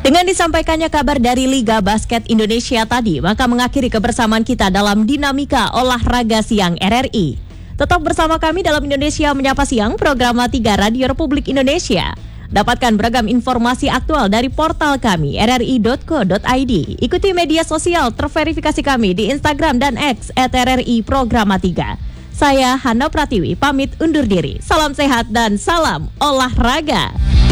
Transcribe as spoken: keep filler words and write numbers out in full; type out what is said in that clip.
Dengan disampaikannya kabar dari Liga Basket Indonesia tadi, maka mengakhiri kebersamaan kita dalam Dinamika Olahraga Siang R R I. Tetap bersama kami dalam Indonesia Menyapa Siang, program tiga Radio Republik Indonesia. Dapatkan beragam informasi aktual dari portal kami r r i dot co dot i d. Ikuti media sosial terverifikasi kami di Instagram dan X at R R I Programa tiga. Saya Hana Pratiwi pamit undur diri. Salam sehat dan salam olahraga.